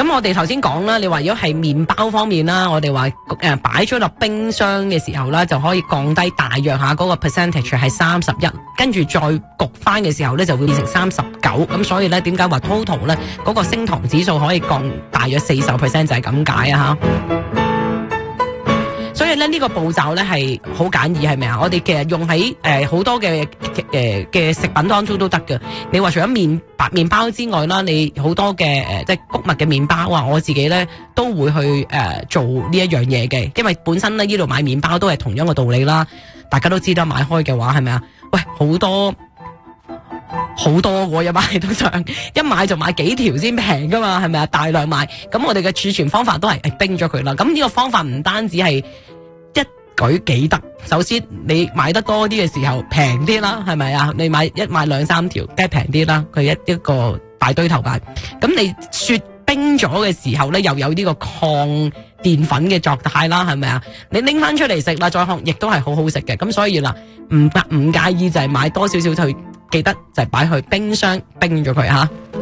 咁我哋頭先講啦，你話如果係麵包方面啦，我哋話擺咗落冰箱嘅時候啦，就可以降低大約下嗰個 percentage 係31，跟住再焗翻嘅時候咧就會變成39。咁所以咧點解話 total 咧嗰個升糖指數可以降大約40%就係咁解啊吓。所以咧呢個步驟咧係好簡易係咪啊？我哋其實用喺好多嘅食品當中都得嘅。你話除咗白麵包之外啦，你好多嘅即係穀物嘅麵包啊，我自己咧都會去做呢一樣嘢嘅，因為本身咧呢度買麵包都係同樣嘅道理啦。大家都知道買開嘅話係咪啊？喂，好多喎，一買都想一買就買幾條先平噶嘛，係咪啊？大量買，咁我哋嘅儲存方法都係冰咗佢啦。咁呢個方法唔單止係一舉幾得，首先你買得多啲嘅時候平啲啦，係咪啊？你一買2-3條，梗係平啲啦。佢一個大堆頭買，咁你雪冰咗嘅時候咧，又有呢個抗澱粉嘅作態啦，係咪啊？你拎翻出嚟食啦，再烘亦都係好好食嘅。咁所以嗱，唔介意就係買多少少去，記得就係擺去冰箱冰咗佢吓。